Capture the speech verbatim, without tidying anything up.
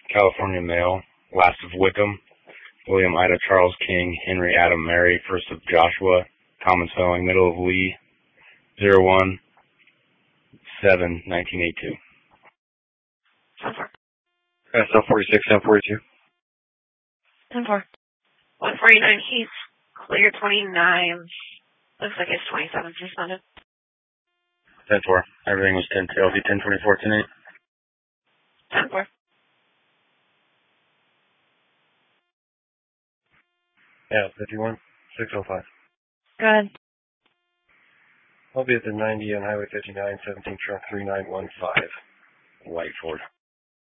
California Mail, last of Wickham, William Ida Charles King, Henry Adam Mary, first of Joshua, common spelling, middle of Lee, zero one seven nineteen eighty-two. ten four. S L forty-six, ten forty-two. ten four. one forty-nine Heath, clear twenty-nine. Looks like it's twenty-seven suspended. ten four. Everything was ten L V ten twenty-four tonight. ten four. Yeah, fifty-one, six oh five. Go ahead. I'll be at the ninety on Highway fifty-nine, seventeen truck three nine one five. White Ford.